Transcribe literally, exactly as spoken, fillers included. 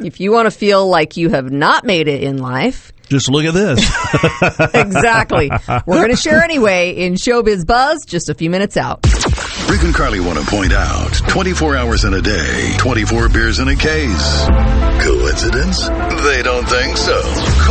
If you want to feel like you have not made it in life, just look at this. Exactly. We're going to share anyway in Showbiz Buzz just a few minutes out. Rick and Carly want to point out, twenty-four hours in a day, twenty-four beers in a case. Coincidence? They don't think so.